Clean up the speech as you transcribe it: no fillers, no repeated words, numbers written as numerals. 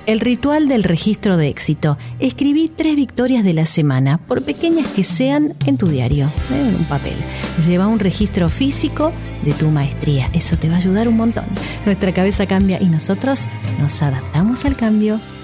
El ritual del registro de éxito. Escribí 3 victorias de la semana, por pequeñas que sean, en tu diario, en un papel. Lleva un registro físico de tu maestría. Eso te va a ayudar un montón. Nuestra cabeza cambia y nosotros nos adaptamos al cambio.